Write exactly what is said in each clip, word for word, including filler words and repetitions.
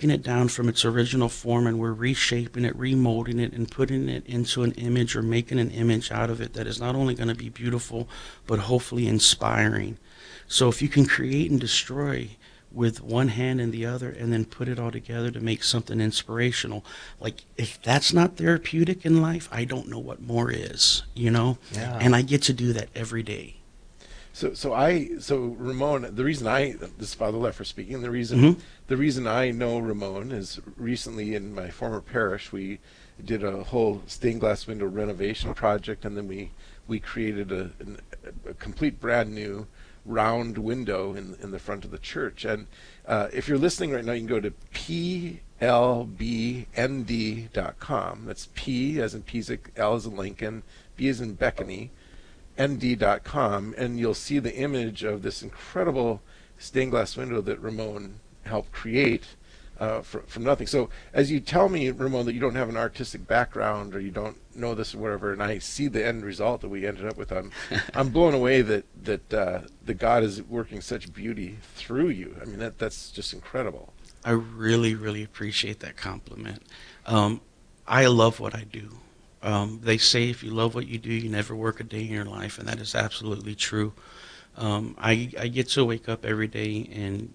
breaking it down from its original form, and we're reshaping it, remolding it, and putting it into an image, or making an image out of it that is not only going to be beautiful, but hopefully inspiring. So if you can create and destroy with one hand and the other, and then put it all together to make something inspirational, like, if that's not therapeutic in life, I don't know what more is, you know? Yeah. And I get to do that every day. So, so I, so Ramon, the reason I, this is Father Leffer speaking, the reason, Mm-hmm. the reason I know Ramon is recently in my former parish, we did a whole stained glass window renovation project, and then we, we created a, an, a complete brand new round window in in the front of the church. And uh, if you're listening right now, you can go to P L B N D dot com. That's P as in Pizik, L as in Lincoln, B as in Beckany, N D dot com, and you'll see the image of this incredible stained glass window that Ramon helped create uh, for, from nothing. So as you tell me, Ramon, that you don't have an artistic background, or you don't know this or whatever, and I see the end result that we ended up with, I'm, I'm blown away that that uh, that God is working such beauty through you. I mean, that that's just incredible. I really, really appreciate that compliment. Um, I love what I do. Um, they say if you love what you do, you never work a day in your life, and that is absolutely true. Um, I, I get to wake up every day and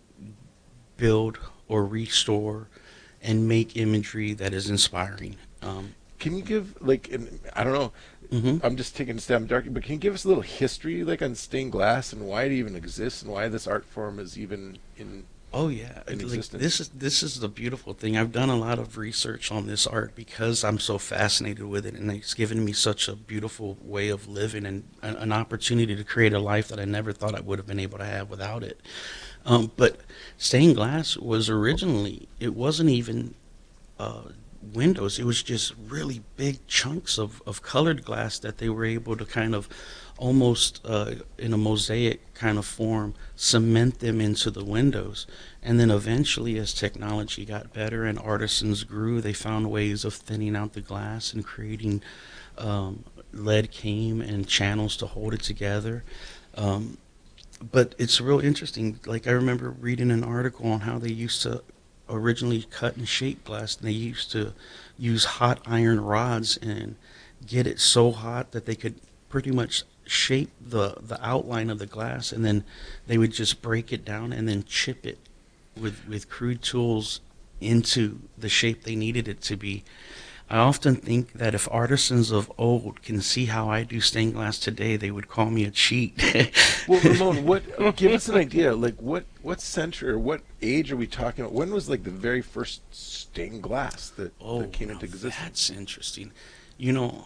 build or restore and make imagery that is inspiring. Um, Can you give, like, an, I don't know, mm-hmm. I'm just taking a stab in the dark, but can you give us a little history, like, on stained glass and why it even exists and why this art form is even in Oh yeah, in like, existence? this is this is the beautiful thing. I've done a lot of research on this art because I'm so fascinated with it, and it's given me such a beautiful way of living and an, an opportunity to create a life that I never thought I would have been able to have without it. Um, but stained glass was originally, it wasn't even uh, windows. It was just really big chunks of, of colored glass that they were able to kind of almost uh, in a mosaic kind of form cement them into the windows. And then eventually, as technology got better and artisans grew, they found ways of thinning out the glass and creating um, lead came and channels to hold it together. Um, but it's real interesting. Like, I remember reading an article on how they used to originally cut and shape glass, and they used to use hot iron rods and get it so hot that they could pretty much shape the the outline of the glass, and then they would just break it down and then chip it with with crude tools into the shape they needed it to be. I often think that if artisans of old can see how I do stained glass today, they would call me a cheat. Well, Ramon, what? Give us an idea. Like, what? What century or what age are we talking about? When was like the very first stained glass that, oh, that came now into existence? That's interesting. You know,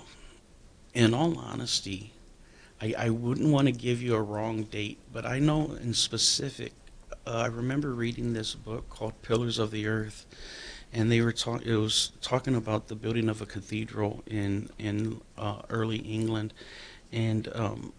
in all honesty, I, I wouldn't want to give you a wrong date, but I know in specific, uh, I remember reading this book called Pillars of the Earth, and they were talking. It was talking about the building of a cathedral in in uh, early England, and um,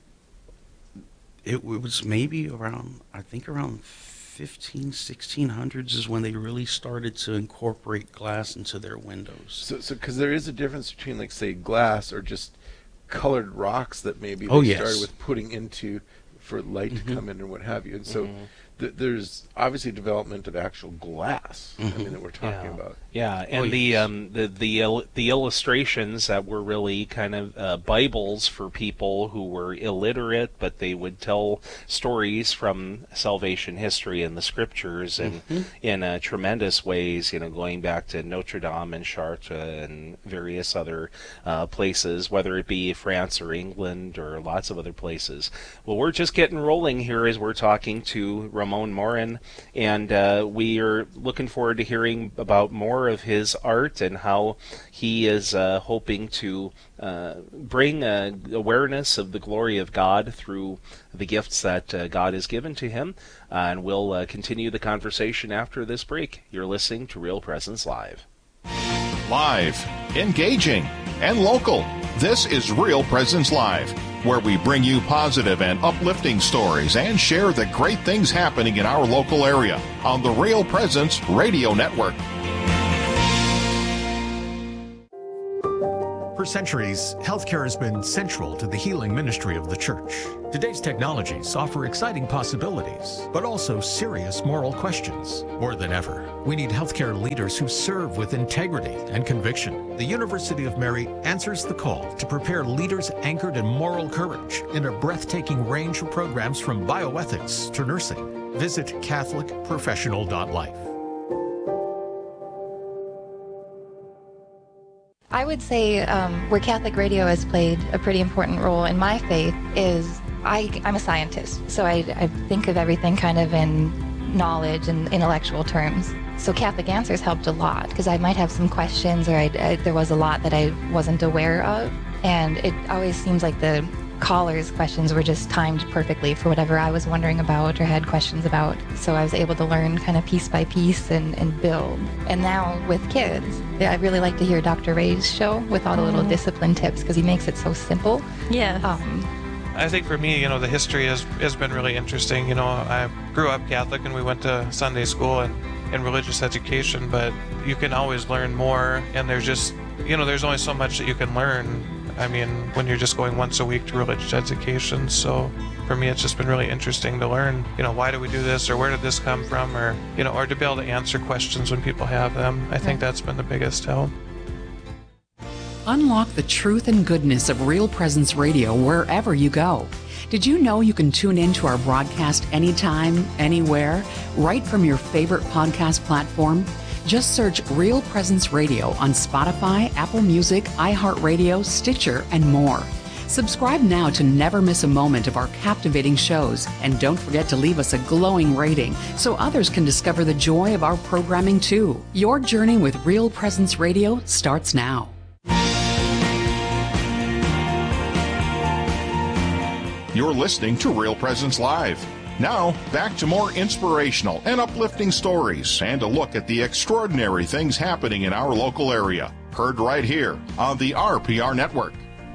it, it was maybe around, I think around fifteen, sixteen hundreds is when they really started to incorporate glass into their windows. So, so because there is a difference between, like, say, glass or just colored rocks that maybe they Oh, yes. started with putting into for light Mhm. to come in and what have you. And so Mhm. th- there's obviously development of actual glass. I Mhm. mean, that we're talking Yeah. about. Yeah, and Oh, the yes. um, the the il- the illustrations that were really kind of uh, Bibles for people who were illiterate, but they would tell stories from salvation history and the scriptures, and Mhm. in uh, tremendous ways. You know, going back to Notre Dame and Chartres and various other uh, places, whether it be France or England or lots of other places. Well, we're just getting rolling here as we're talking to Ramon Morin, and uh, we are looking forward to hearing about more of his art and how he is uh, hoping to uh, bring uh, awareness of the glory of God through the gifts that uh, God has given to him. Uh, and we'll uh, continue the conversation after this break. You're listening to Real Presence Live. Live, engaging, and local. This is Real Presence Live, where we bring you positive and uplifting stories and share the great things happening in our local area on the Real Presence Radio Network. For centuries, healthcare has been central to the healing ministry of the church. Today's technologies offer exciting possibilities, but also serious moral questions. More than ever, we need healthcare leaders who serve with integrity and conviction. The University of Mary answers the call to prepare leaders anchored in moral courage in a breathtaking range of programs from bioethics to nursing. Visit catholic professional dot life. I would say um, where Catholic radio has played a pretty important role in my faith is I, I'm a scientist, so I, I think of everything kind of in knowledge and intellectual terms. So Catholic Answers helped a lot because I might have some questions or I, I, there was a lot that I wasn't aware of. And it always seems like the callers' questions were just timed perfectly for whatever I was wondering about or had questions about. So I was able to learn kind of piece by piece and, and build. And now with kids, I really like to hear Doctor Ray's show with all the little discipline tips because he makes it so simple. Yeah. Um, I think for me, you know, the history has, has been really interesting. You know, I grew up Catholic and we went to Sunday school and, and religious education, but you can always learn more. And there's just, you know, there's only so much that you can learn. I mean, when you're just going once a week to religious education. So for me, it's just been really interesting to learn, you know, why do we do this or where did this come from or, you know, or to be able to answer questions when people have them. I think that's been the biggest help. Unlock the truth and goodness of Real Presence Radio wherever you go. Did you know you can tune in to our broadcast anytime, anywhere, right from your favorite podcast platform? Just search Real Presence Radio on Spotify, Apple Music, iHeartRadio, Stitcher, and more. Subscribe now to never miss a moment of our captivating shows. And don't forget to leave us a glowing rating so others can discover the joy of our programming too. Your journey with Real Presence Radio starts now. You're listening to Real Presence Live. Now, back to more inspirational and uplifting stories and a look at the extraordinary things happening in our local area. Heard right here on the R P R Network.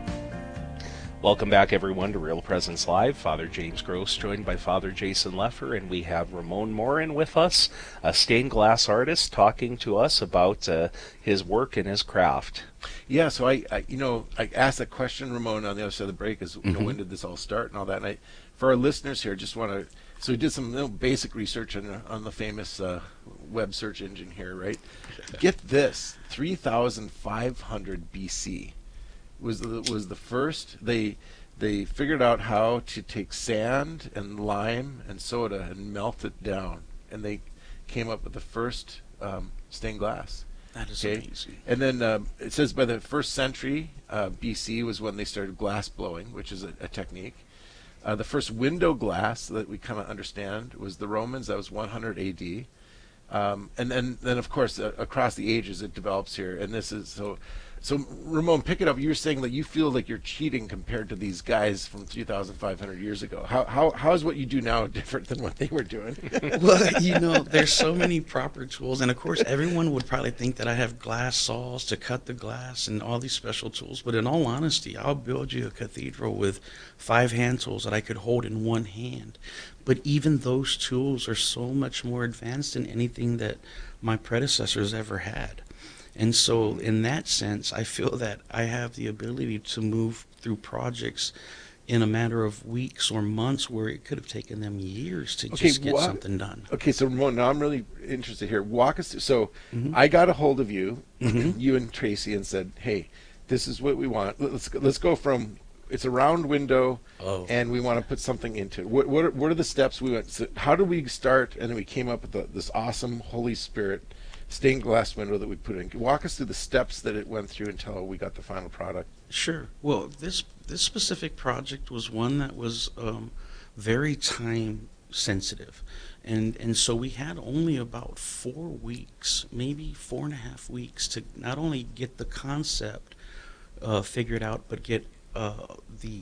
Welcome back, everyone, to Real Presence Live. Father James Gross joined by Father Jason Leffer, and we have Ramon Morin with us, a stained glass artist, talking to us about uh, his work and his craft. Yeah, so I, I, you know, I asked that question, Ramon, on the other side of the break, is, you Mm-hmm. know, when did this all start and all that? And I, for our listeners here, just want to, so we did some you know, basic research on, on the famous uh, web search engine here, right? Get this, three thousand five hundred B C was the, was the first, they they figured out how to take sand and lime and soda and melt it down, and they came up with the first um, stained glass. That is Okay. amazing. And then um, it says by the first century uh, B C was when they started glass blowing, which is a, a technique. Uh, the first window glass that we kind of understand was the Romans. That was one hundred A D. Um, and then, then of course, uh, across the ages it develops here. And this is so. So Ramon, pick it up. You were saying that you feel like you're cheating compared to these guys from two thousand five hundred years ago. How how how is what you do now different than what they were doing? Well, you know, there's so many proper tools, and of course, everyone would probably think that I have glass saws to cut the glass and all these special tools. But in all honesty, I'll build you a cathedral with five hand tools that I could hold in one hand. But even those tools are so much more advanced than anything that my predecessors ever had. And so in that sense, I feel that I have the ability to move through projects in a matter of weeks or months where it could have taken them years to Okay, just get wha- something done. Okay, so Ramon, now I'm really interested here. Walk us through. So Mhm. I got a hold of you, Mhm. you and Tracy, and said, "Hey, this is what we want. Let's let's go from it's a round window, Oh. and we want to put something into it. What what are, what are the steps we went? So how did we start? And then we came up with the, this awesome Holy Spirit stained glass window that we put in. Walk us through the steps that it went through until we got the final product." Sure. Well, this this specific project was one that was um, very time sensitive, and and so we had only about four weeks, maybe four and a half weeks, to not only get the concept uh, figured out, but get uh, the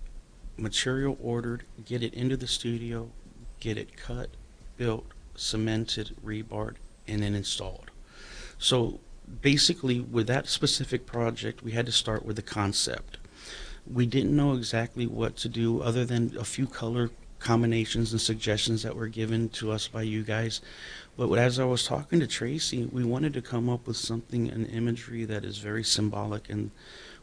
material ordered, get it into the studio, get it cut, built, cemented, rebarred, and then installed. So basically, with that specific project, we had to start with the concept. We didn't know exactly what to do other than a few color combinations and suggestions that were given to us by you guys. But as I was talking to Tracy, we wanted to come up with something, an imagery that is very symbolic, and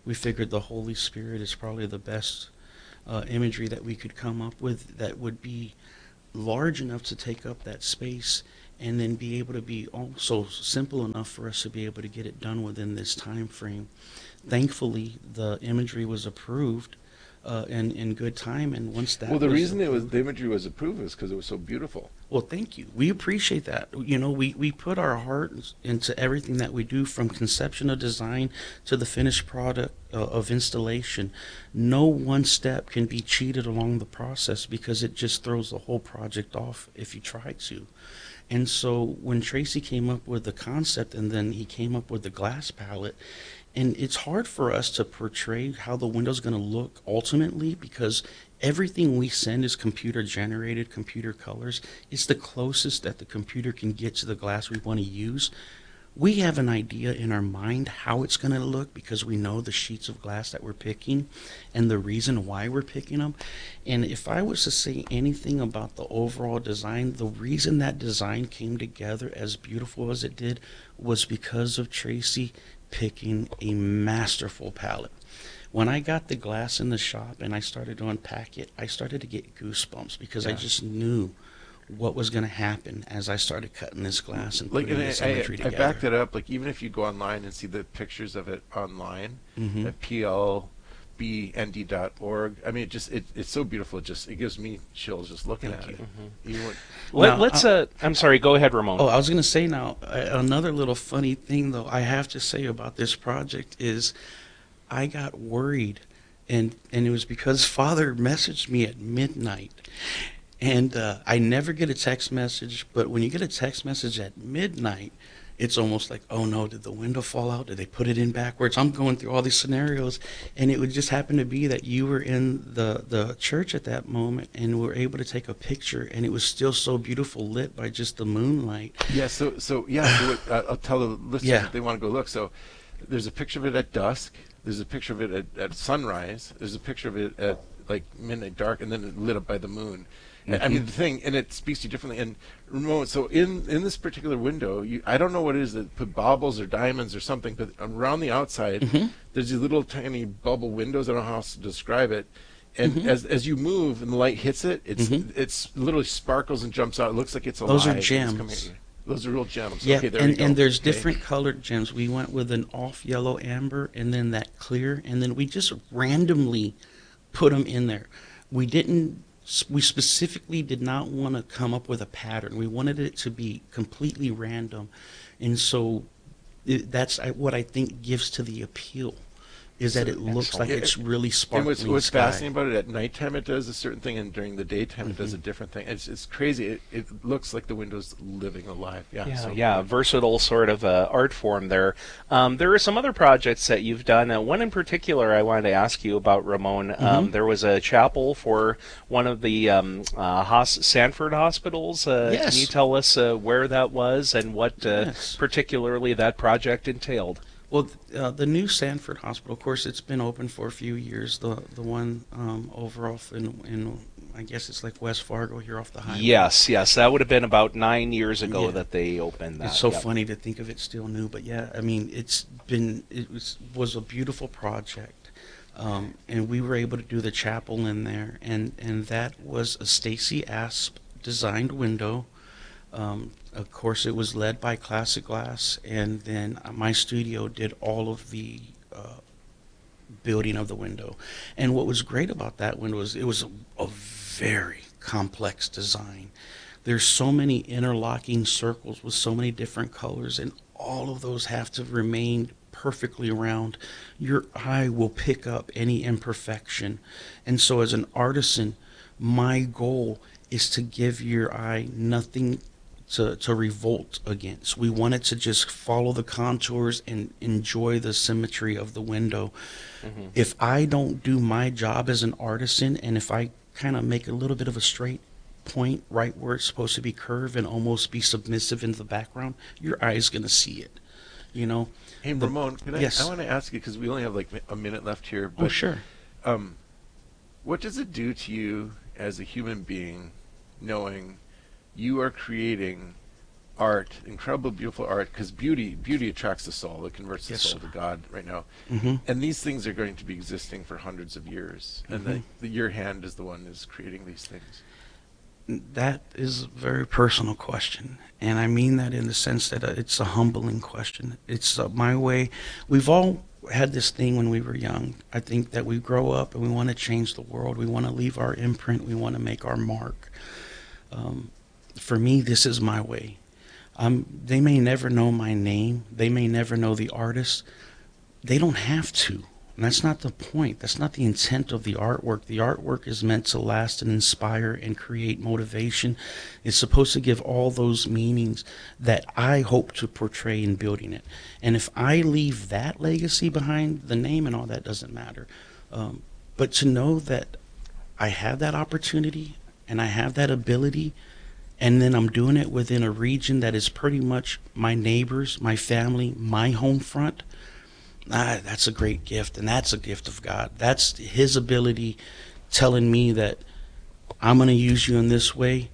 we figured the Holy Spirit is probably the best uh, imagery that we could come up with that would be large enough to take up that space, and then be able to be also simple enough for us to be able to get it done within this time frame. Thankfully, the imagery was approved uh, in in good time, and once that Well, the was reason it was approved- the imagery was approved is because it was so beautiful. well, thank you. We appreciate that. You know, we, we put our heart into everything that we do, from conception of design to the finished product uh, of installation. No one step can be cheated along the process, because it just throws the whole project off if you try to. And so when Tracy came up with the concept, and then he came up with the glass palette, and it's hard for us to portray how the window's going to look ultimately, because everything we send is computer generated, computer colors. It's the closest that the computer can get to the glass we want to use. We have an idea in our mind how it's going to look, because we know the sheets of glass that we're picking and the reason why we're picking them. And if I was to say anything about the overall design, the reason that design came together as beautiful as it did was because of Tracy picking a masterful palette. When I got the glass in the shop and I started to unpack it, I started to get goosebumps, because I Yeah. just knew what was going to happen as I started cutting this glass and Like, putting and this I, I, imagery I together. backed it up. Like, even if you go online and see the pictures of it online Mhm. at P L B N D dot org, I mean, it just it, it's so beautiful. It just it gives me chills just looking Thank at you. it. You would- Let, Now, let's. uh, Uh, I'm sorry. Go ahead, Ramon. Oh, I was going to say now, uh, another little funny thing, though, I have to say about this project is I got worried, and, and it was because Father messaged me at midnight. And uh, I never get a text message, but when you get a text message at midnight, it's almost like, oh no, did the window fall out? Did they put it in backwards? I'm going through all these scenarios, and it would just happen to be that you were in the, the church at that moment and were able to take a picture, and it was still so beautiful, lit by just the moonlight. Yeah. So so yeah. So what, uh, I'll tell the listeners Yeah. if they want to go look. So there's a picture of it at dusk. There's a picture of it at, at sunrise. There's a picture of it at like midnight dark, and then it lit up by the moon. And, I mean, the thing, and it speaks to you differently. And Ramon, so in in this particular window, you, I don't know what it is that put baubles or diamonds or something, but around the outside, Mhm. there's these little tiny bubble windows. I don't know how else to describe it. And Mhm. as as you move and the light hits it, it's Mhm. it's literally sparkles and jumps out. It looks like it's alive. Those are and it's gems. coming at you. Those are real gems. Yeah, Okay, there and, you go. and there's Okay. different colored gems. We went with an off yellow amber, and then that clear, and then we just randomly put them in there. We didn't. We specifically did not want to come up with a pattern. We wanted it to be completely random, and so it, that's I- what I think gives to the appeal, is that it looks like Excellent. it's really And sparkling what's, what's sky. fascinating about it, at nighttime it does a certain thing, and during the daytime it Mm-hmm. does a different thing. It's it's crazy. It, it looks like the window's living alive. Yeah. Yeah, so- yeah, versatile sort of uh, art form there. Um, there are some other projects that you've done. Uh, one in particular I wanted to ask you about, Ramon. Um, Mm-hmm. there was a chapel for one of the um, uh, hos- Sanford hospitals. Uh, Yes. Can you tell us uh, where that was and what uh, Yes. particularly that project entailed? Well, uh, the new Sanford Hospital, of course, it's been open for a few years. The the one um, over off in, in, I guess it's like West Fargo here off the highway. Yes, yes, that would have been about nine years ago Yeah. that they opened that. It's so Yep. funny to think of it still new, but yeah, I mean, it's been it was was a beautiful project, um, and we were able to do the chapel in there, and and that was a Stacy Asp designed window. Um, of course, it was led by Classic Glass, and then my studio did all of the uh, building of the window. And what was great about that window was it was a, a very complex design. There's so many interlocking circles with so many different colors, and all of those have to remain perfectly round. Your eye will pick up any imperfection. And so as an artisan, my goal is to give your eye nothing to, to revolt against. We want it to just follow the contours and enjoy the symmetry of the window. Mm-hmm. If I don't do my job as an artisan, and if I kind of make a little bit of a straight point right where it's supposed to be curved and almost be submissive in the background, your eye is going to see it, you know? Hey, The- Ramon, can I, yes. I want to ask you, because we only have like a minute left here. But, Oh, sure. Um, what does it do to you as a human being knowing you are creating art, incredible, beautiful art, because beauty beauty attracts the soul. It converts the Yes, soul sir. to God right now. Hmm. And these things are going to be existing for hundreds of years. And the, Mhm. the, your hand is the one who's creating these things. That is a very personal question, and I mean that in the sense that uh, it's a humbling question. It's uh, my way. We've all had this thing when we were young. I think that we grow up and we want to change the world. We want to leave our imprint. We want to make our mark. Um, for me, this is my way. Um, they may never know my name. They may never know the artist. They don't have to. And that's not the point. That's not the intent of the artwork. The artwork is meant to last and inspire and create motivation. It's supposed to give all those meanings that I hope to portray in building it. And if I leave that legacy behind, the name and all that doesn't matter. Um, but to know that I have that opportunity and I have that ability, and then I'm doing it within a region that is pretty much my neighbors, my family, my home front, Ah, that's a great gift, and that's a gift of God. That's His ability telling me that I'm going to use you in this way,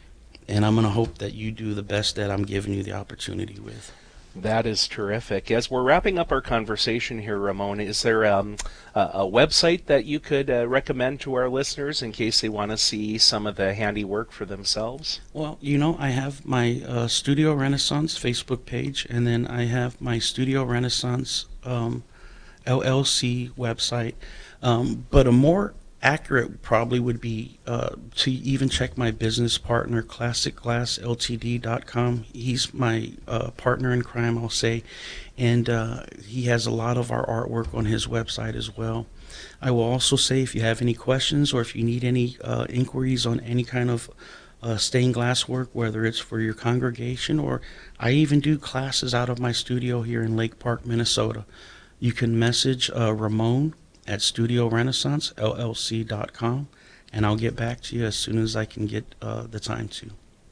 and I'm going to hope that you do the best that I'm giving you the opportunity with. That is terrific. As we're wrapping up our conversation here, Ramon, is there um, a, a website that you could uh, recommend to our listeners in case they want to see some of the handiwork for themselves? Well, you know, I have my uh, Studio Renaissance Facebook page, and then I have my Studio Renaissance um, L L C website. Um, but a more accurate probably would be uh, to even check my business partner, classic glass L T D dot com. He's my uh, partner in crime, I'll say, and uh, he has a lot of our artwork on his website as well. I will also say, if you have any questions or if you need any uh, inquiries on any kind of uh, stained glass work, whether it's for your congregation or I even do classes out of my studio here in Lake Park, Minnesota, you can message uh, Ramon at Studio Renaissance L L C dot com, and I'll get back to you as soon as I can get uh, the time to.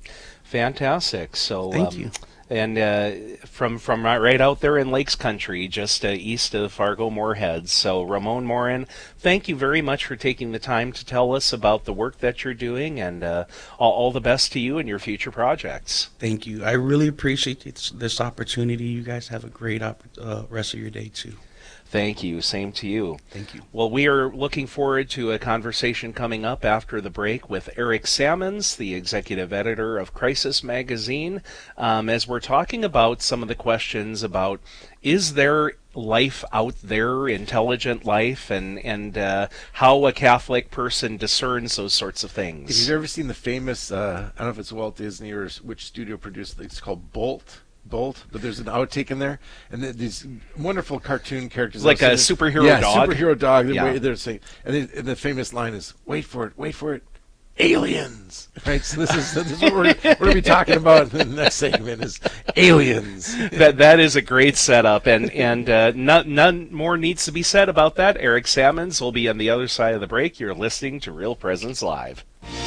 Fantastic. So, Thank um, you. And uh, from from right right out there in Lakes Country, just uh, east of Fargo Moorhead. So, Ramon Morin, thank you very much for taking the time to tell us about the work that you're doing, and uh, all, all the best to you and your future projects. Thank you. I really appreciate this, this opportunity. You guys have a great op- uh, rest of your day, too. Thank you. Same to you. Thank you. Well, we are looking forward to a conversation coming up after the break with Eric Sammons, the executive editor of Crisis Magazine, um, as we're talking about some of the questions about, is there life out there, intelligent life, and, and uh, how a Catholic person discerns those sorts of things. If you've ever seen the famous, uh, I don't know if it's Walt Disney or which studio produced it, it's called Bolt. Bolt, but there's an outtake in there, and th- these wonderful cartoon characters, like a sitting- superhero yeah, dog? superhero dog. They're, Yeah. way- they're saying, and, they, and the famous line is, "Wait for it, wait for it, aliens!" Right. So this is this is what we're, we're going to be talking about in the next segment is aliens. that that is a great setup, and and uh, none, none more needs to be said about that. Eric Sammons will be on the other side of the break. You're listening to Real Presence Live.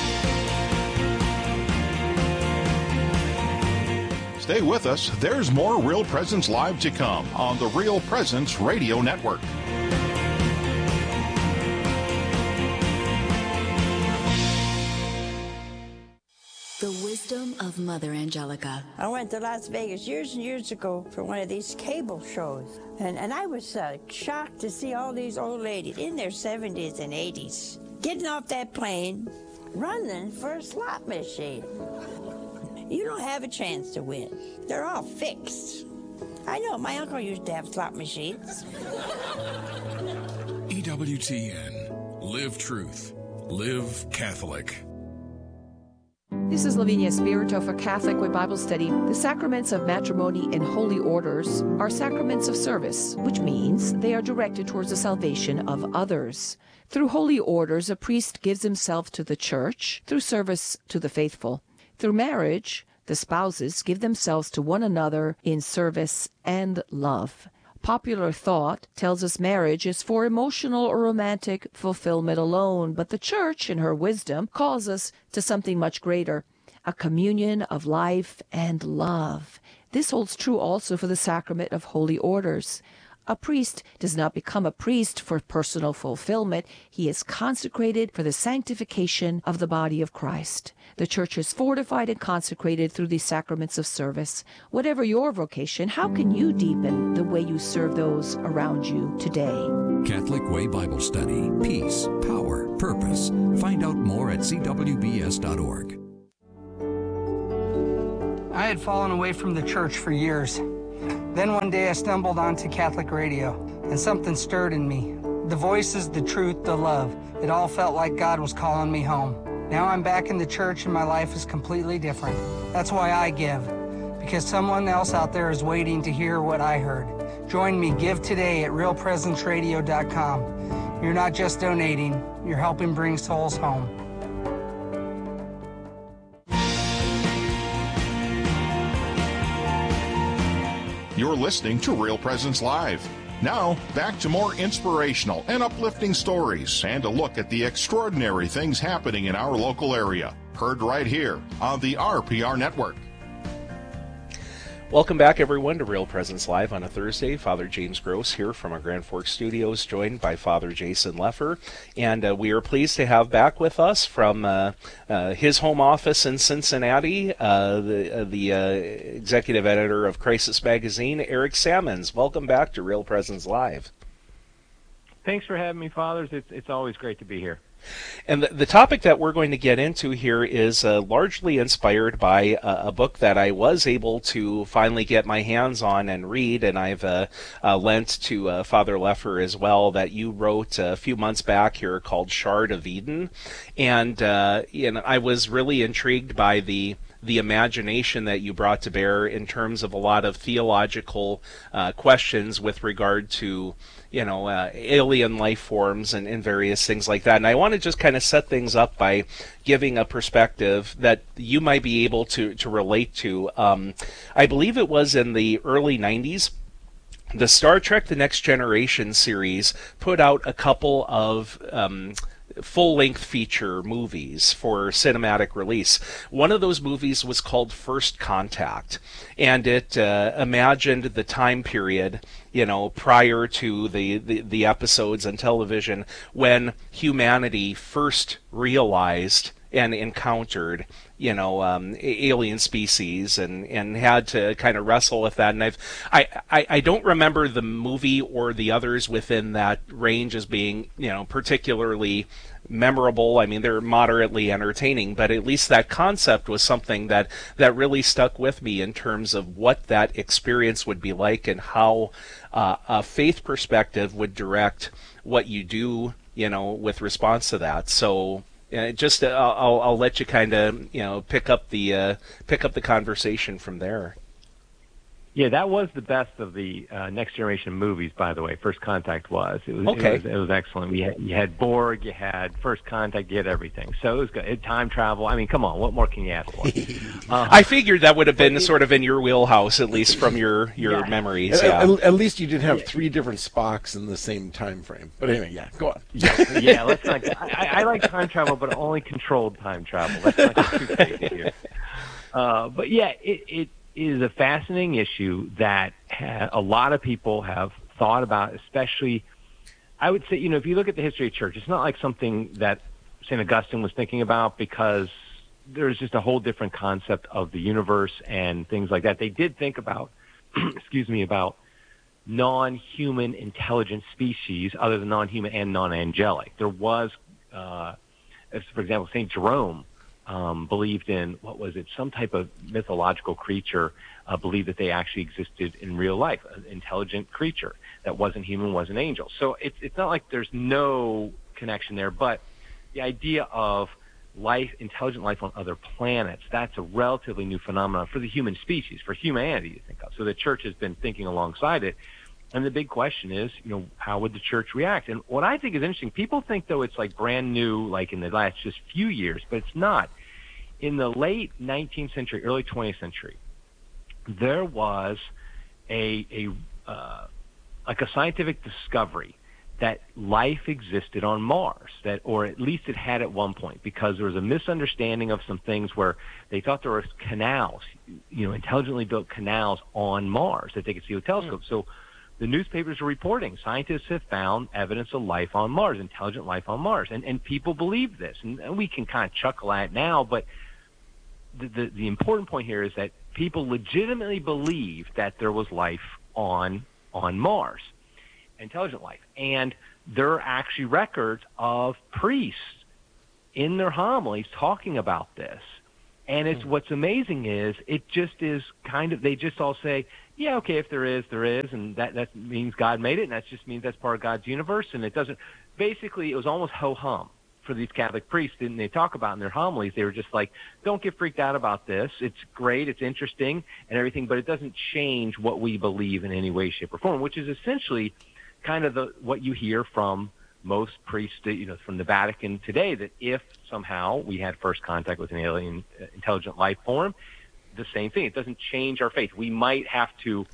Stay with us. There's more Real Presence Live to come on the Real Presence Radio Network. The wisdom of Mother Angelica. I went to Las Vegas years and years ago for one of these cable shows, and, and I was uh, shocked to see all these old ladies in their seventies and eighties getting off that plane, running for a slot machine. You don't have a chance to win. They're all fixed. I know, my uncle used to have slot machines. E W T N. Live truth. Live Catholic. This is Lavinia Spirito for Catholic Way Bible Study. The sacraments of matrimony and holy orders are sacraments of service, which means they are directed towards the salvation of others. Through holy orders, a priest gives himself to the church through service to the faithful. Through marriage, the spouses give themselves to one another in service and love. Popular thought tells us marriage is for emotional or romantic fulfillment alone, but the Church, in her wisdom, calls us to something much greater, a communion of life and love. This holds true also for the sacrament of holy orders. A priest does not become a priest for personal fulfillment. He is consecrated for the sanctification of the body of Christ. The church is fortified and consecrated through these sacraments of service. Whatever your vocation, how can you deepen the way you serve those around you today? Catholic Way Bible Study. Peace, power, purpose. Find out more at c w b s dot org. I had fallen away from the church for years. Then one day I stumbled onto Catholic radio, and something stirred in me. The voices, the truth, the love. It all felt like God was calling me home. Now I'm back in the church and my life is completely different. That's why I give, because someone else out there is waiting to hear what I heard. Join me, give today at real presence radio dot com. You're not just donating, you're helping bring souls home. You're listening to Real Presence Live. Now, back to more inspirational and uplifting stories and a look at the extraordinary things happening in our local area. Heard right here on the R P R Network. Welcome back, everyone, to Real Presence Live on a Thursday. Father James Gross here from our Grand Forks studios, joined by Father Jason Leffer. And uh, we are pleased to have back with us from uh, uh, his home office in Cincinnati, uh, the, uh, the uh, executive editor of Crisis Magazine, Eric Sammons. Welcome back to Real Presence Live. Thanks for having me, Fathers. It's, it's always great to be here. And the, the topic that we're going to get into here is uh, largely inspired by uh, a book that I was able to finally get my hands on and read, and I've uh, uh, lent to uh, Father Leffer as well, that you wrote a few months back here called Shard of Eden. And, uh, and I was really intrigued by the the imagination that you brought to bear in terms of a lot of theological uh, questions with regard to, you know, uh, alien life forms and, and various things like that. And I want to just kind of set things up by giving a perspective that you might be able to, to relate to. Um, I believe it was in the early nineties, the Star Trek The Next Generation series put out a couple of um, full-length feature movies for cinematic release. One of those movies was called First Contact, and it uh, imagined the time period, you know, prior to the, the, the episodes on television when humanity first realized and encountered, you know, um, alien species, and, and had to kind of wrestle with that. And I've, I, I, I don't remember the movie or the others within that range as being, you know, particularly memorable. I mean, they're moderately entertaining, but at least that concept was something that, that really stuck with me in terms of what that experience would be like and how uh, a faith perspective would direct what you do, you know, with response to that. So, Uh, just uh, I'll I'll let you kind of you know pick up the uh, pick up the conversation from there. Yeah, that was the best of the uh, Next Generation movies, by the way. First Contact was. It was okay. It was, it was excellent. We had, you had Borg, you had First Contact, you had everything. So it was good. It, time travel. I mean, come on, what more can you ask for? uh, I figured that would have been sort of in your wheelhouse, at least from your your yeah. memories. At, Yeah. at, at least you didn't have three different Spocks in the same time frame. But anyway, yeah, go on. Yeah, yeah let's not. I, I like time travel, but only controlled time travel. Let's not get too crazy here. Uh, but yeah, it. it is a fascinating issue that ha- a lot of people have thought about, especially, I would say, you know, if you look at the history of church, it's not like something that Saint Augustine was thinking about, because there's just a whole different concept of the universe and things like that. They did think about, excuse me, about non-human intelligent species other than non-human and non-angelic. There was, uh, as for example, Saint Jerome, Um, believed in, what was it, some type of mythological creature, uh, believed that they actually existed in real life, an intelligent creature that wasn't human, wasn't angel. So it's it's not like there's no connection there, but the idea of life, intelligent life on other planets, that's a relatively new phenomenon for the human species, for humanity to think of. So the church has been thinking alongside it. And the big question is, you know, how would the church react? And what I think is interesting, people think, though, it's like brand new, like in the last just few years, but it's not. In the late nineteenth century, early twentieth century, there was a, a uh, like a scientific discovery that life existed on Mars, that, or at least it had at one point, because there was a misunderstanding of some things where they thought there were canals, you know, intelligently built canals on Mars that they could see with telescopes. Mm. So the newspapers are reporting scientists have found evidence of life on Mars, intelligent life on Mars, and and people believe this, and, and we can kind of chuckle at it now, but the, the the important point here is that people legitimately believe that there was life on on Mars, intelligent life, and there are actually records of priests in their homilies talking about this. And it's what's amazing is it just is kind of, they just all say, yeah, okay, if there is, there is, and that, that means God made it, and that just means that's part of God's universe, and it doesn't, basically it was almost ho-hum for these Catholic priests, didn't they talk about in their homilies? They were just like, don't get freaked out about this. It's great, it's interesting, and everything, but it doesn't change what we believe in any way, shape, or form, which is essentially kind of the what you hear from most priests, you know, from the Vatican today, that if somehow we had first contact with an alien uh, intelligent life form, the same thing. It doesn't change our faith. We might have to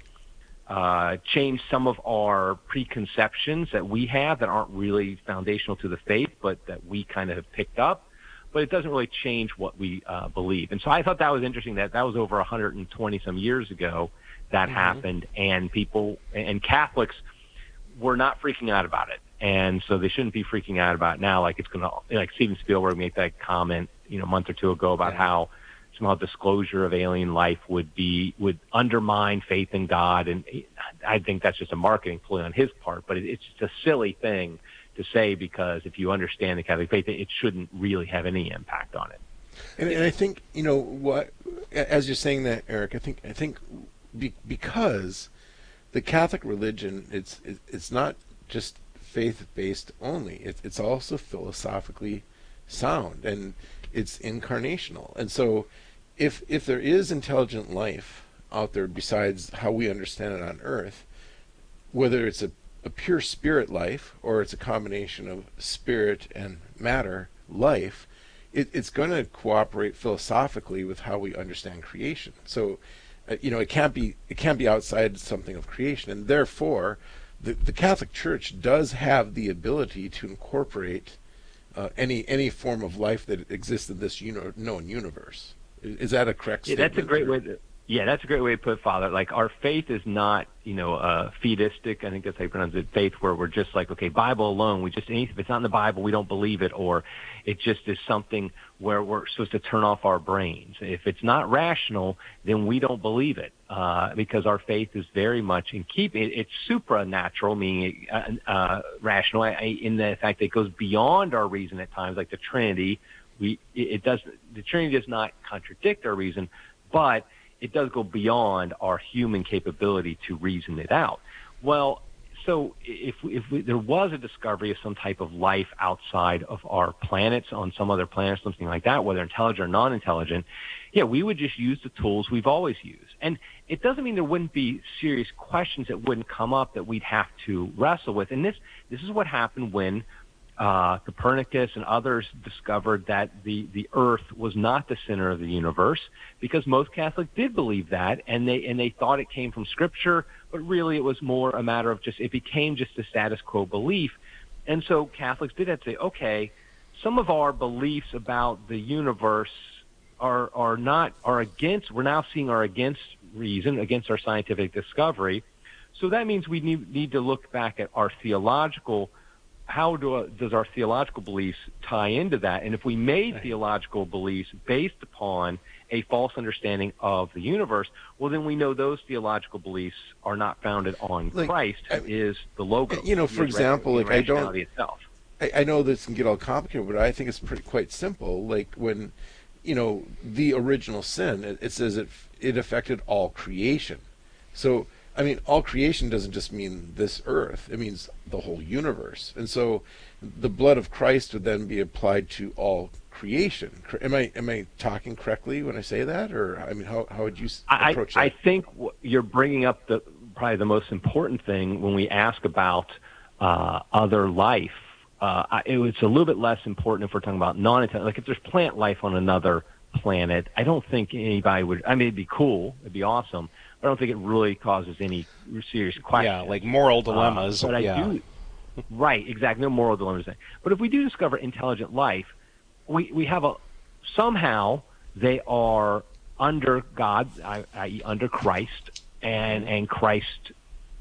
uh, change some of our preconceptions that we have that aren't really foundational to the faith, but that we kind of have picked up. But it doesn't really change what we uh, believe. And so I thought that was interesting that that was over one hundred twenty some years ago that mm-hmm. happened, and people and Catholics were not freaking out about it. And so they shouldn't be freaking out about it now, like it's going to, like Steven Spielberg made that comment, you know, a month or two ago about yeah. how somehow disclosure of alien life would be, would undermine faith in God. And I think that's just a marketing ploy on his part, but it's just a silly thing to say, because if you understand the Catholic faith, it shouldn't really have any impact on it. And, and I think, you know, what, as you're saying that, Eric, I think, I think be, because the Catholic religion, it's, it's not just faith-based only. It, it's also philosophically sound, and it's incarnational. And so if if there is intelligent life out there besides how we understand it on Earth, whether it's a, a pure spirit life or it's a combination of spirit and matter life, it, it's going to cooperate philosophically with how we understand creation. So uh, you know, it can't be it can't be outside something of creation, and therefore The, the Catholic Church does have the ability to incorporate uh, any any form of life that exists in this uni- known universe. Is, is that a correct yeah, statement? That's a great way to, yeah, that's a great way to put it, Father. Like, our faith is not, you know, uh, fideistic, I think that's how you pronounce it, faith, where we're just like, okay, Bible alone, we just, if it's not in the Bible, we don't believe it, or it just is something where we're supposed to turn off our brains. If it's not rational, then we don't believe it, uh, because our faith is very much in keeping, it, it's supranatural, meaning uh, uh, rational, in the fact that it goes beyond our reason at times, like the Trinity. We, it, it does, the Trinity does not contradict our reason, but it does go beyond our human capability to reason it out. Well, so if, if we, there was a discovery of some type of life outside of our planets, on some other planet, something like that, whether intelligent or non-intelligent, yeah, we would just use the tools we've always used. And it doesn't mean there wouldn't be serious questions that wouldn't come up that we'd have to wrestle with. And this, this is what happened when Uh, Copernicus and others discovered that the, the Earth was not the center of the universe, because most Catholics did believe that, and they and they thought it came from Scripture, but really it was more a matter of just, it became just a status quo belief. And so Catholics did have to say, okay, some of our beliefs about the universe are are not are against, we're now seeing are against reason, against our scientific discovery. So that means we need need to look back at our theological. How do, uh, does our theological beliefs tie into that? And if we made theological beliefs based upon a false understanding of the universe, well, then we know those theological beliefs are not founded on like, Christ, who I, is the Logos. You know, for example, like I don't, itself. I, I know this can get all complicated, but I think it's pretty quite simple. Like when, you know, the original sin, it, it says it it affected all creation. So, I mean, all creation doesn't just mean this earth. It means the whole universe. And so the blood of Christ would then be applied to all creation. Am I am I talking correctly when I say that? Or, I mean, how, how would you approach I, that? I think you're bringing up the probably the most important thing when we ask about uh, other life. Uh, it, it's a little bit less important if we're talking about non-intelligent. Like if there's plant life on another planet, I don't think anybody would, I mean, it'd be cool. It'd be awesome. I don't think it really causes any serious questions. Yeah, like moral dilemmas. Uh, but I yeah. do, right, exactly, no moral dilemmas. But if we do discover intelligent life, we, we have a, somehow they are under God, that is under Christ, and, and Christ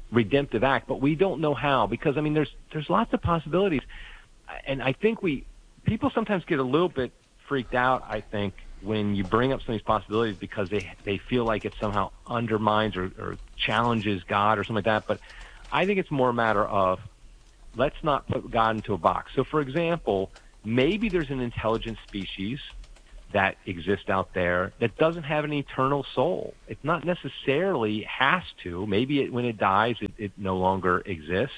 redemptive act, but we don't know how, because I mean, there's there's lots of possibilities, and I think we people sometimes get a little bit freaked out, I think, when you bring up some of these possibilities because they they feel like it somehow undermines or, or challenges God or something like that. But I think it's more a matter of, let's not put God into a box. So, for example, maybe there's an intelligent species that exists out there that doesn't have an eternal soul. It's not necessarily has to. Maybe it, when it dies, it, it no longer exists.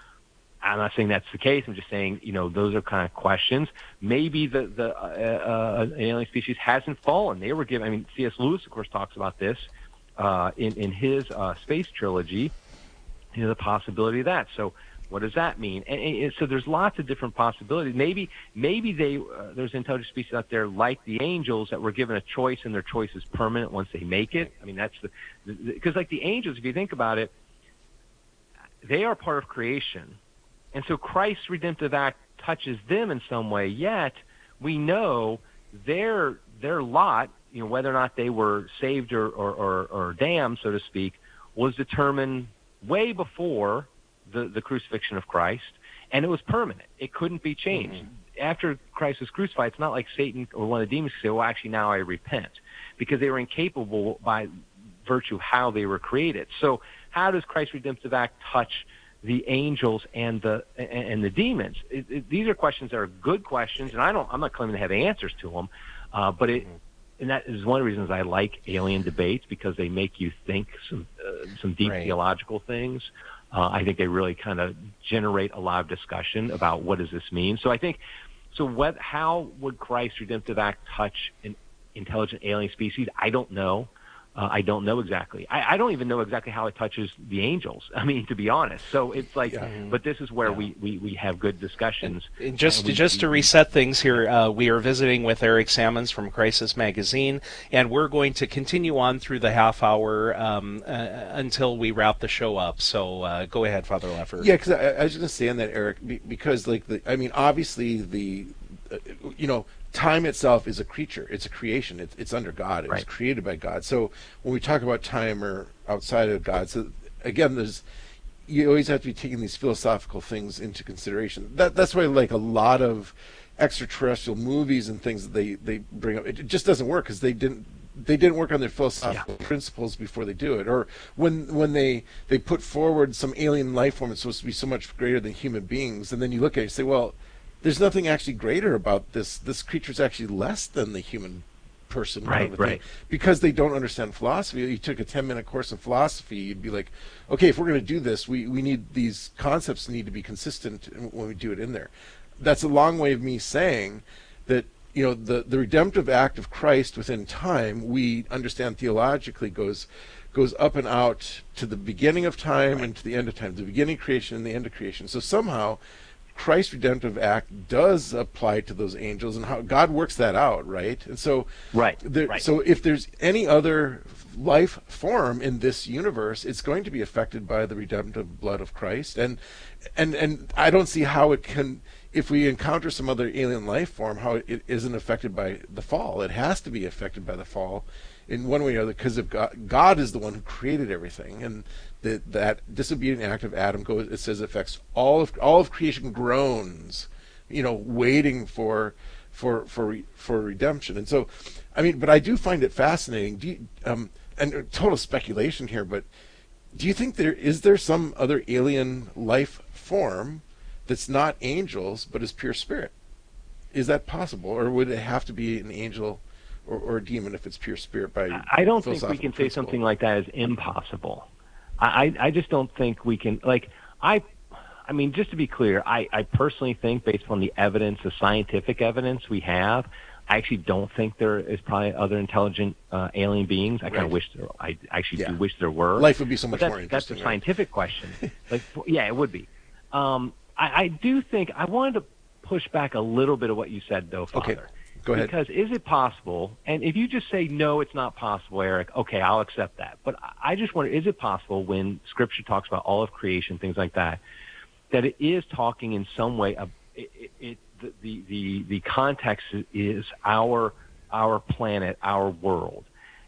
I'm not saying that's the case. I'm just saying, you know, those are kind of questions. Maybe the the uh, uh, alien species hasn't fallen. They were given. I mean, C S Lewis, of course, talks about this uh, in in his uh, space trilogy. You know, the possibility of that. So, what does that mean? And, and so, there's lots of different possibilities. Maybe maybe they uh, there's intelligent species out there like the angels that were given a choice, and their choice is permanent once they make it. I mean, that's the because like the angels, if you think about it, they are part of creation. And so Christ's redemptive act touches them in some way, yet we know their their lot, you know, whether or not they were saved or, or, or, or damned, so to speak, was determined way before the, the crucifixion of Christ, and it was permanent. It couldn't be changed. Mm-hmm. After Christ was crucified, it's not like Satan or one of the demons could say, well, actually, now I repent, because they were incapable by virtue of how they were created. So how does Christ's redemptive act touch the angels and the and the demons? It, it, these are questions that are good questions, and I don't. I'm not claiming to have answers to them, uh, but it, and that is one of the reasons I like alien debates, because they make you think some uh, some deep right. theological things. Uh, I think they really kind of generate a lot of discussion about what does this mean. So I think so. What? How would Christ's redemptive act touch an intelligent alien species? I don't know. Uh, I don't know exactly. I, I don't even know exactly how it touches the angels. I mean, to be honest. So it's like, yeah. but this is where yeah. we, we, we have good discussions. And, and just and we, just to reset things here, uh, we are visiting with Eric Sammons from Crisis Magazine, and we're going to continue on through the half hour um, uh, until we wrap the show up. So uh, go ahead, Father Leffer. Yeah, because I, I was going to say on that, Eric, because like the, I mean, obviously the, uh, you know. Time itself is a creature. It's a creation. It's, it's under God. It's right. created by God. So when we talk about time or outside of God, so again, there's you always have to be taking these philosophical things into consideration. That that's why like a lot of extraterrestrial movies and things that they, they bring up, it just doesn't work because they didn't they didn't work on their philosophical yeah. principles before they do it. Or when when they they put forward some alien life form that's supposed to be so much greater than human beings, and then you look at it and say, well, there's nothing actually greater about this. This creature's actually less than the human person. Right, kind of right. Thing. Because they don't understand philosophy. You took a ten-minute course in philosophy, you'd be like, okay, if we're going to do this, we, we need these concepts need to be consistent when we do it in there. That's a long way of me saying that, you know, the, the redemptive act of Christ within time, we understand theologically goes goes up and out to the beginning of time right. and to the end of time, the beginning of creation and the end of creation. So somehow Christ's redemptive act does apply to those angels, and how God works that out, right? And so, right, there, right. so if there's any other life form in this universe, it's going to be affected by the redemptive blood of Christ, and and and I don't see how it can. If we encounter some other alien life form, how it isn't affected by the fall. It has to be affected by the fall in one way or other, because of God, God is the one who created everything, and the, that disobedient act of Adam goes. It says it affects all of all of creation groans, you know, waiting for for for for redemption. And so, I mean, but I do find it fascinating. Do you, um, and total speculation here, but do you think there is there some other alien life form that's not angels but is pure spirit? Is that possible, or would it have to be an angel or, or a demon if it's pure spirit? By I don't think we can say something like that is impossible. I, I just don't think we can, like, I I mean, just to be clear, I, I personally think, based on the evidence, the scientific evidence we have, I actually don't think there is probably other intelligent uh, alien beings. I right. kind of wish there, I actually yeah. do wish there were. Life would be so much that's, more interesting. That's a scientific right? question. Like, yeah, it would be. Um, I, I do think, I wanted to push back a little bit of what you said, though, Father. Okay. Go ahead. Because is it possible, and if you just say, no, it's not possible, Eric, okay, I'll accept that. But I just wonder, is it possible when Scripture talks about all of creation, things like that, that it is talking in some way, of, it, it, it, the, the, the context is our our planet, our world.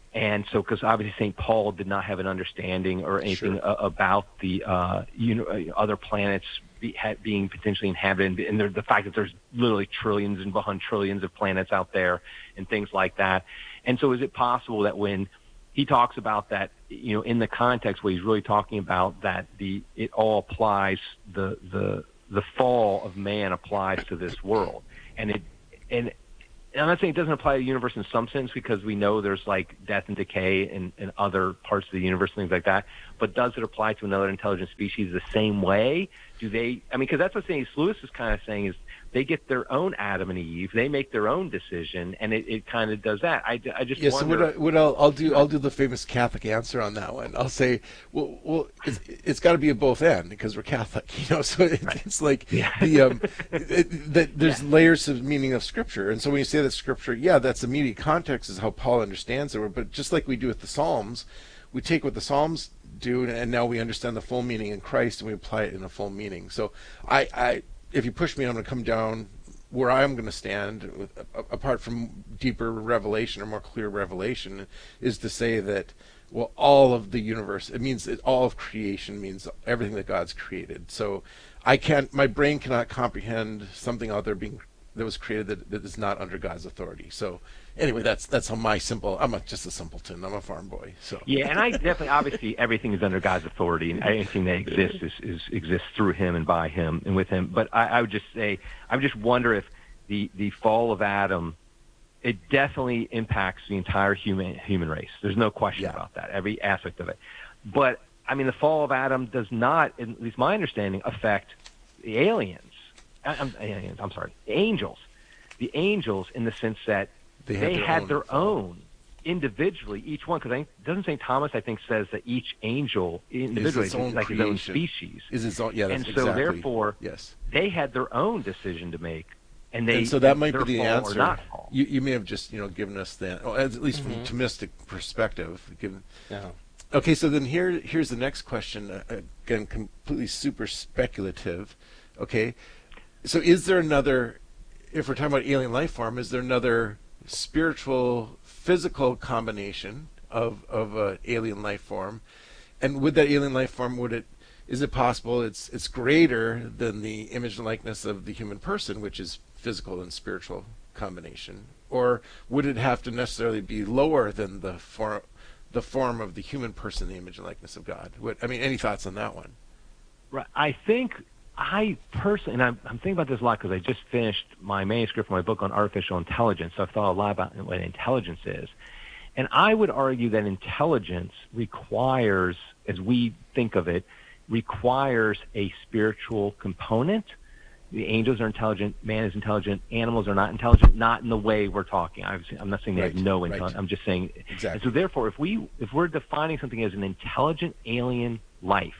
And so, because obviously Saint Paul did not have an understanding or anything Sure. uh, about the uh, you know, uh, other planets be, ha, being potentially inhabited, and there, the fact that there's literally trillions and beyond trillions of planets out there and things like that. And so is it possible that when he talks about that, you know, in the context where he's really talking about that the it all applies, the the the fall of man applies to this world, and it and I'm not saying it doesn't apply to the universe in some sense, because we know there's like death and decay in, in other parts of the universe, things like that. But does it apply to another intelligent species the same way? Do they? I mean, because that's what C S Lewis is kind of saying is they get their own Adam and Eve, they make their own decision, and it, it kind of does that. I, I just Yes, wonder. so what, I, what I'll, I'll do, I'll do the famous Catholic answer on that one. I'll say, well, well, it's, it's got to be a both and because we're Catholic, you know. So it, Right. it's like Yeah. the um, it, the, there's Yeah. layers of meaning of Scripture, and so when you say that Scripture, yeah, that's immediate context is how Paul understands it. But just like we do with the Psalms, we take what the Psalms do, and now we understand the full meaning in Christ, and we apply it in a full meaning. So I, I if you push me, I'm going to come down where I'm going to stand, with, apart from deeper revelation or more clear revelation, is to say that, well, all of the universe, it means that all of creation means everything that God's created. So I can't, my brain cannot comprehend something out there being that was created that, that is not under God's authority. So anyway, that's that's how my simple, I'm a, just a simpleton, I'm a farm boy. So Yeah, and I definitely, obviously, everything is under God's authority, and anything that exists is, is exists through Him and by Him and with Him. But I, I would just say, I would just wonder if the the fall of Adam, it definitely impacts the entire human human race. There's no question Yeah. about that, every aspect of it. But I mean, the fall of Adam does not, at least my understanding, affect the aliens. I, I'm, aliens, I'm sorry, the angels. The angels, in the sense that They they, had their had own their fall. own individually, each one, because doesn't Saint Thomas, I think, says that each angel individually its own is like his own creation. species. Is its own, yeah, that's and so exactly. therefore, yes. they had their own decision to make, and they and so that might their be the fall answer. Or not fall. You you may have just, you know, given us that, or at least Mhm. from a Thomistic perspective. Given. Yeah. Okay, so then here here's the next question. Uh, again, completely super speculative. Okay, so is there another? If we're talking about alien life form, is there another spiritual, physical combination of of uh, alien life form? And with that alien life form, would it? Is it possible it's it's greater than the image and likeness of the human person, which is physical and spiritual combination, or would it have to necessarily be lower than the form the form of the human person, the image and likeness of God? What, I mean, any thoughts on that one? Right. I think I personally, and I'm, I'm thinking about this a lot because I just finished my manuscript for my book on artificial intelligence, so I've thought a lot about what intelligence is. And I would argue that intelligence requires, as we think of it, requires a spiritual component. The angels are intelligent, man is intelligent, animals are not intelligent, not in the way we're talking. Obviously, I'm not saying they Right, have no right. intelligence. I'm just saying. Exactly. And so therefore, if we if we're defining something as an intelligent alien life,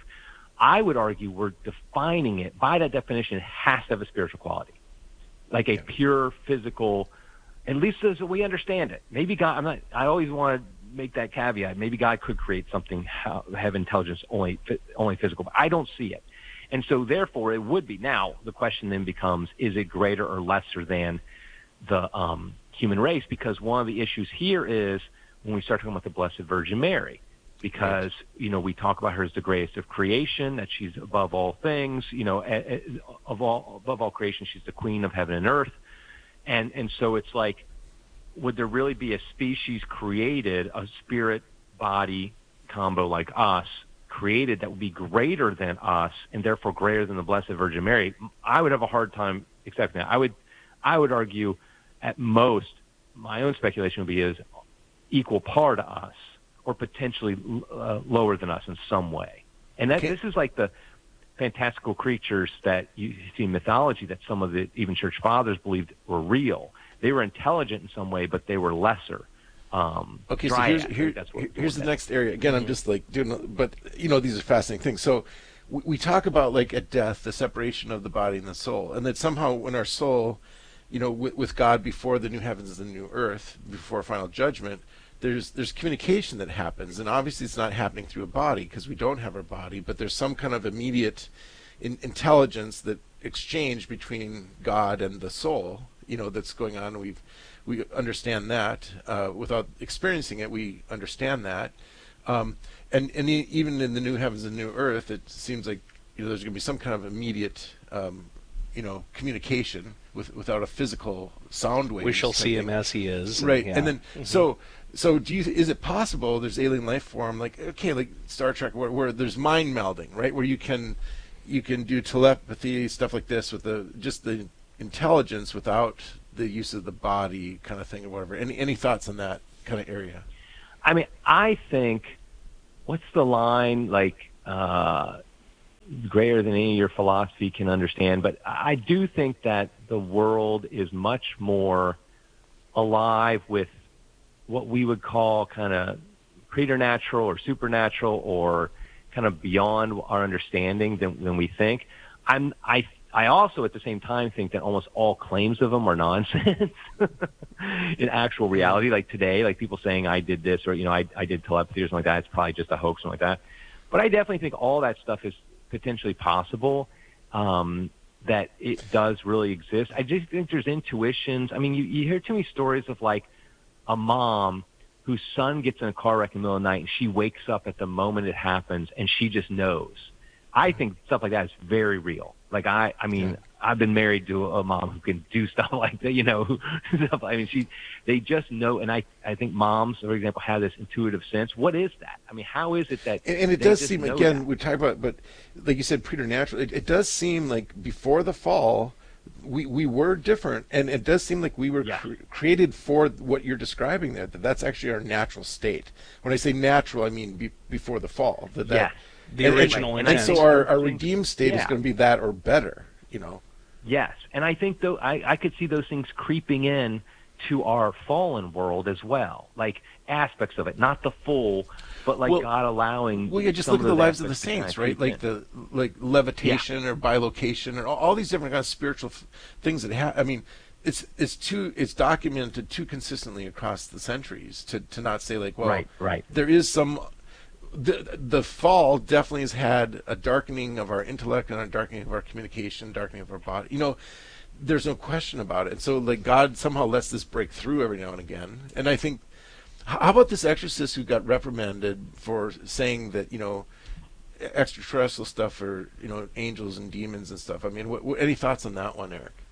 I would argue we're defining it by that definition. It has to have a spiritual quality, like a Yeah. pure physical. At least as we understand it. Maybe God. I'm not. I always want to make that caveat. Maybe God could create something have intelligence only only physical, but I don't see it. And so therefore it would be. Now the question then becomes, is it greater or lesser than the um, human race? Because one of the issues here is when we start talking about the Blessed Virgin Mary, because, you know, we talk about her as the greatest of creation, that she's above all things, you know, of all, above all creation, she's the queen of heaven and earth. And, and so it's like, would there really be a species created, a spirit body combo like us, created that would be greater than us and therefore greater than the Blessed Virgin Mary? I would have a hard time accepting that. I would, I would argue at most, my own speculation would be is equal par to us or potentially uh, lower than us in some way. And that Okay. this is like the fantastical creatures that you see in mythology that some of the even church fathers believed were real. They were intelligent in some way, but they were lesser. Um, Okay, so dryads, here's here, that's what here's the that- next area. Again, I'm just like doing, but you know, these are fascinating things. So we, we talk about like at death, the separation of the body and the soul, and that somehow when our soul, you know, with, with God before the new heavens and the new earth, before final judgment, there's there's communication that happens, and obviously it's not happening through a body because we don't have our body, but there's some kind of immediate in, intelligence that exchange between God and the soul, you know, that's going on. We've we understand that uh, without experiencing it. We understand that, um, and and e- even in the new heavens and new earth, it seems like, you know, there's going to be some kind of immediate, um, you know, communication with without a physical sound wave. We shall see him as he is. Right, yeah. and then Mhm. so so do you? Is it possible there's alien life form like okay, like Star Trek, where, where there's mind melding, right? Where you can you can do telepathy, stuff like this with the just the intelligence without the use of the body, kind of thing, or whatever. Any any thoughts on that kind of area? I mean, I think, what's the line, like, uh, greater than any of your philosophy can understand, but I do think that the world is much more alive with what we would call kind of preternatural or supernatural or kind of beyond our understanding than, than we think. I'm, I I also, at the same time, think that almost all claims of them are nonsense in actual reality. Like today, like people saying I did this or, you know, I, I did telepathy or something like that. It's probably just a hoax or something like that. But I definitely think all that stuff is potentially possible, um, that it does really exist. I just think there's intuitions. I mean, you, you hear too many stories of, like, a mom whose son gets in a car wreck in the middle of the night and she wakes up at the moment it happens and she just knows. I think stuff like that is very real. Like, I, I mean, yeah. I've been married to a mom who can do stuff like that, you know, who, stuff, I mean, she, they just know. And I, I think moms, for example, have this intuitive sense. What is that? I mean, how is it that, and, and it they does just seem, know again, that? we talk about, but like you said, preternatural, it, it does seem like before the fall, we, we were different. And it does seem like we were Yeah. cre- created for what you're describing there, that that's actually our natural state. When I say natural, I mean be, before the fall. That, that, Yeah. The and, original and, intent. and so our, our redeemed state is Yeah. going to be that or better, you know. Yes, and I think though I, I could see those things creeping in to our fallen world as well, like aspects of it, not the full, but like Well- God allowing. Well, yeah, just some look at of the those lives of the aspects to kinda saints, right? creep Like in. the like levitation or bilocation or all, all these different kind of spiritual f- things that have. I mean, it's it's too it's documented too consistently across the centuries to to not say like, well, Right, right. there is some. The the fall definitely has had a darkening of our intellect and a darkening of our communication, darkening of our body. You know, there's no question about it. And so, like, God somehow lets this break through every now and again. And I think, how about this exorcist who got reprimanded for saying that, you know, extraterrestrial stuff or, you know, angels and demons and stuff? I mean, what, what, any thoughts on that one, Eric?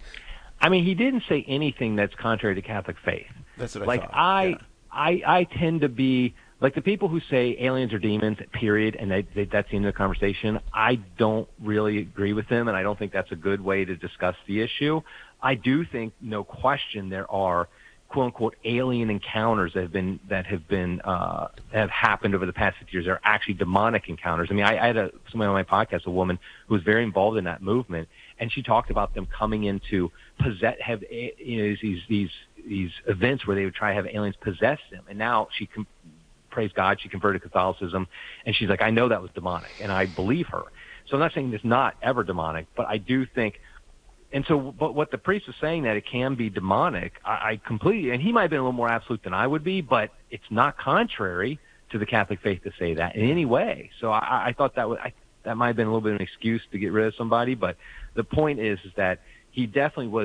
I mean, he didn't say anything that's contrary to Catholic faith. That's what I like thought. I, yeah. I, I tend to be like the people who say aliens are demons, period, and they, they, that's the end of the conversation. I don't really agree with them, and I don't think that's a good way to discuss the issue. I do think, no question, there are "quote unquote" alien encounters that have been that have been uh, have happened over the past fifty years. They're actually demonic encounters. I mean, I, I had a, somebody on my podcast, a woman who was very involved in that movement, and she talked about them coming into possess have you know, these these these events where they would try to have aliens possess them, and now she can. Praise God, she converted to Catholicism, and she's like, I know that was demonic, and I believe her. So I'm not saying it's not ever demonic, but I do think, and so, but what the priest was saying that it can be demonic, I, I completely, and he might have been a little more absolute than I would be, but it's not contrary to the Catholic faith to say that in any way. So I, I thought that would, I, that might have been a little bit of an excuse to get rid of somebody, but the point is, is that he definitely was,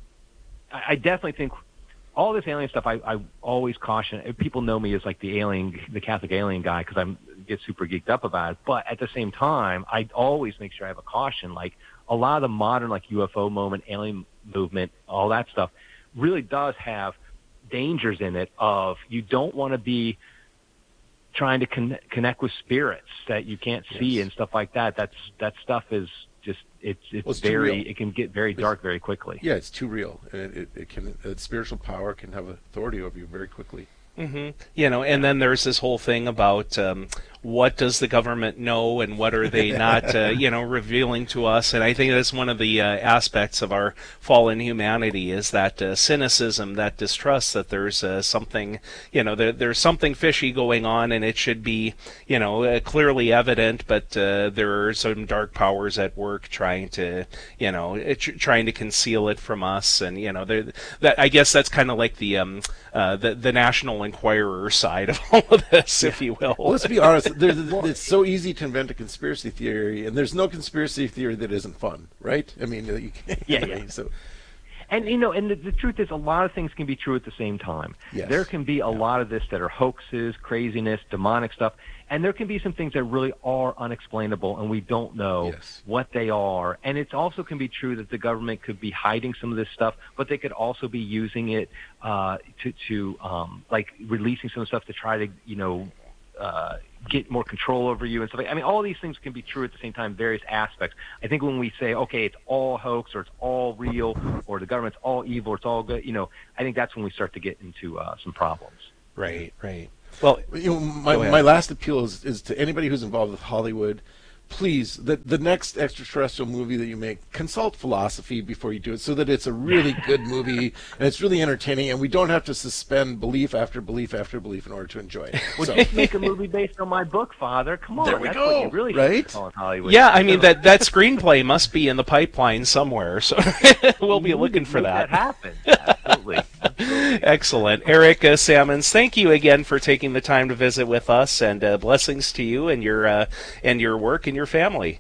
I, I definitely think all this alien stuff, I, I always caution. People know me as like the alien, the Catholic alien guy, because I get super geeked up about it. But at the same time, I always make sure I have a caution. Like a lot of the modern, like U F O moment, alien movement, all that stuff, really does have dangers in it. Of you don't want to be trying to con- connect with spirits that you can't see Yes. and stuff like that. That's that stuff is just it's it's, Well, it's too very real. it can get very dark very quickly. Yeah, it's too real, and it, it, it can uh, spiritual power can have authority over you very quickly. Mm-hmm. You know, and then there's this whole thing about um, what does the government know and what are they not, uh, you know, revealing to us. And I think that's one of the uh, aspects of our fallen humanity is that uh, cynicism, that distrust that there's uh, something, you know, there, there's something fishy going on, and it should be, you know, uh, clearly evident. But uh, there are some dark powers at work trying to, you know, uh, tr- trying to conceal it from us. And you know, there- that I guess that's kind of like the um, uh, the the National Enquirer side of all of this, if you will. Well, let's be honest. There's, it's so easy to invent a conspiracy theory, and there's no conspiracy theory that isn't fun, right? I mean, you can't, Yeah, yeah. So, And, you know, and the, the truth is a lot of things can be true at the same time. Yes. There can be a lot of this that are hoaxes, craziness, demonic stuff, and there can be some things that really are unexplainable, and we don't know Yes. what they are. And it also can be true that the government could be hiding some of this stuff, but they could also be using it uh, to, to um, like, releasing some stuff to try to, you know, uh, get more control over you and stuff. I mean, all these things can be true at the same time, various aspects. I think when we say, okay, it's all hoax or it's all real or the government's all evil or it's all good, you know, I think that's when we start to get into uh, some problems. Right, right. Well, you know, my, my last appeal is, is to anybody who's involved with Hollywood. Please, the the next extraterrestrial movie that you make, consult philosophy before you do it, so that it's a really good movie and it's really entertaining, and we don't have to suspend belief after belief after belief in order to enjoy it. Well, So- just make a movie based on my book, Father. Come on, There we that's go, what you really right? should call in Hollywood. Yeah, I mean, that, that screenplay must be in the pipeline somewhere, so we'll be looking for Make that. that happen. Absolutely. Excellent. Eric uh, Sammons, thank you again for taking the time to visit with us, and uh, blessings to you and your uh, and your work and your family.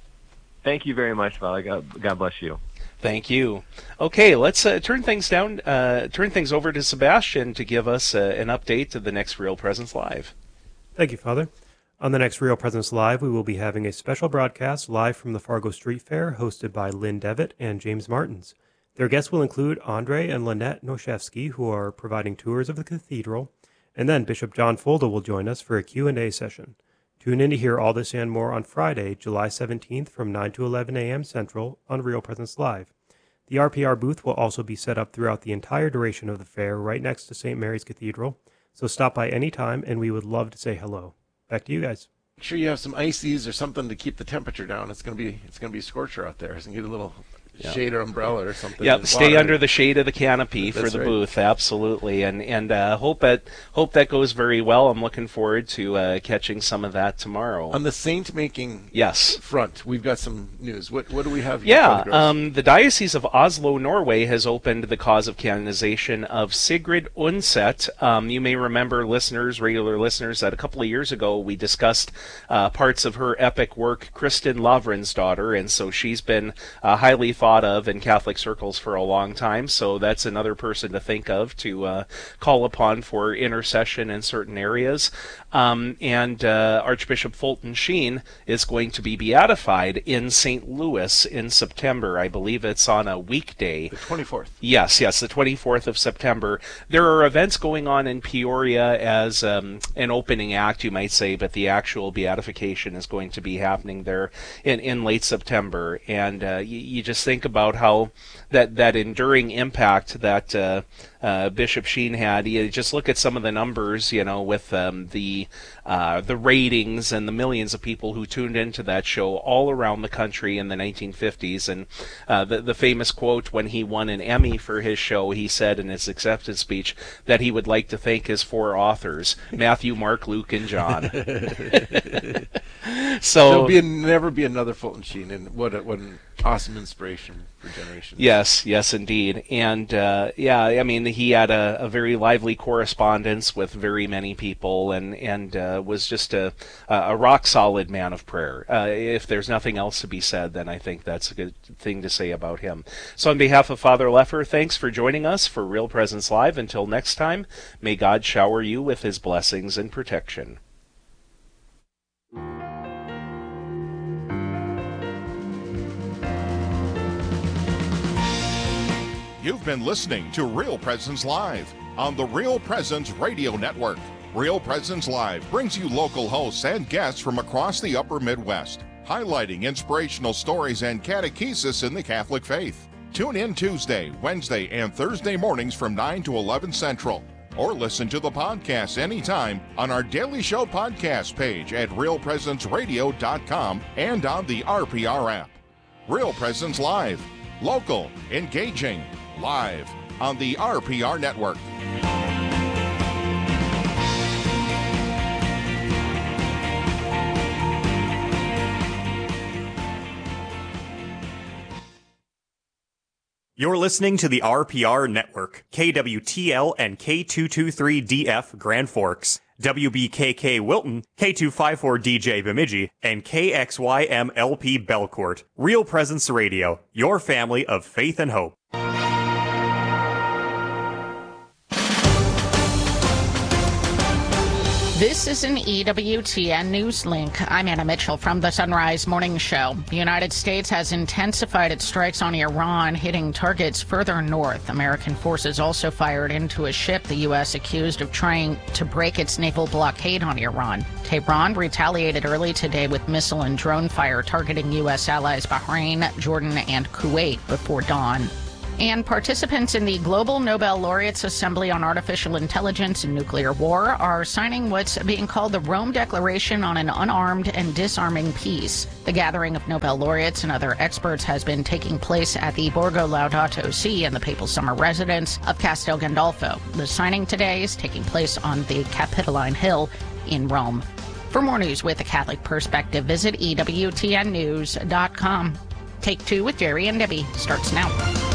Thank you very much, Father. God, God bless you. Thank you. Okay, let's uh, turn things down. Uh, turn things over to Sebastian to give us uh, an update to the next Real Presence Live. Thank you, Father. On the next Real Presence Live, we will be having a special broadcast live from the Fargo Street Fair, hosted by Lynn Devitt and James Martins. Their guests will include Andre and Lynette Noshevsky, who are providing tours of the cathedral, and then Bishop John Folda will join us for a Q and A session. Tune in to hear all this and more on Friday, July seventeenth from nine to eleven a.m. Central on Real Presence Live. The R P R booth will also be set up throughout the entire duration of the fair right next to Saint Mary's Cathedral, so stop by any time and we would love to say hello. Back to you guys. Make sure you have some ices or something to keep the temperature down. It's gonna be it's gonna be a scorcher out there. So you get a little Yep. shade or umbrella or something. Yep, in stay water. under the shade of the canopy for That's the right. booth, absolutely, and and uh, hope that hope that goes very well. I'm looking forward to uh, catching some of that tomorrow. On the saint making yes front, we've got some news. What what do we have here? Yeah, Father Gross? um, the Diocese of Oslo, Norway, has opened the cause of canonization of Sigrid Undset. Um, you may remember, listeners, regular listeners, that a couple of years ago we discussed uh, parts of her epic work, Kristin Lavransdatter, and so she's been uh, highly thought of in Catholic circles for a long time. So that's another person to think of to uh, call upon for intercession in certain areas. Um, and uh, Archbishop Fulton Sheen is going to be beatified in Saint Louis in September. I believe it's on a weekday. The twenty-fourth. Yes, yes, the twenty-fourth of September. There are events going on in Peoria as um, an opening act, you might say, but the actual beatification is going to be happening there in, in late September. And uh, you, you just think about how that, that enduring impact that uh, uh, Bishop Sheen had. You just look at some of the numbers, you know, with um, the uh, the ratings and the millions of people who tuned into that show all around the country in the nineteen fifties. And uh, the, the famous quote when he won an Emmy for his show, he said in his acceptance speech that he would like to thank his four authors, Matthew, Mark, Luke, and John. So there'll be a, never be another Fulton Sheen, and what a, what an awesome inspiration for generations. Yes, yes, indeed. And uh, yeah, I mean, he had a, a very lively correspondence with very many people, and and uh, was just a a rock solid man of prayer. Uh, if there's nothing else to be said, then I think that's a good thing to say about him. So on behalf of Father Leffer, thanks for joining us for Real Presence Live. Until next time, may God shower you with his blessings and protection. You've been listening to Real Presence Live on the Real Presence Radio Network. Real Presence Live brings you local hosts and guests from across the upper Midwest, highlighting inspirational stories and catechesis in the Catholic faith. Tune in Tuesday, Wednesday, and Thursday mornings from nine to eleven Central. Or listen to the podcast anytime on our Daily Show podcast page at real presence radio dot com and on the R P R app. Real Presence Live. Local, engaging, live on the R P R Network. You're listening to the R P R Network, K W T L and K two twenty-three D F Grand Forks, W B K K Wilton, K two fifty-four D J Bemidji, and K X Y M L P Belcourt. Real Presence Radio, your family of faith and hope. This is an E W T N News Link. I'm Anna Mitchell from the Sunrise Morning Show. The United States has intensified its strikes on Iran, hitting targets further north. American forces also fired into a ship the U S accused of trying to break its naval blockade on Iran. Tehran retaliated early today with missile and drone fire targeting U S allies Bahrain, Jordan, and Kuwait before dawn. And participants in the Global Nobel Laureates Assembly on Artificial Intelligence and Nuclear War are signing what's being called the Rome Declaration on an Unarmed and Disarming Peace. The gathering of Nobel laureates and other experts has been taking place at the Borgo Laudato Si in the papal summer residence of Castel Gandolfo. The signing today is taking place on the Capitoline Hill in Rome. For more news with a Catholic perspective, visit E W T N news dot com. Take Two with Jerry and Debbie starts now.